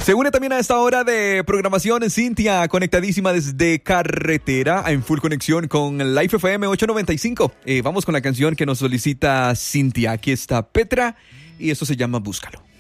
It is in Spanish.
Se une también a esta hora de programación Cintia, conectadísima desde carretera, en full conexión con Life FM 895. Vamos con la canción que nos solicita Cintia. Aquí está Petra y esto se llama Búscalo.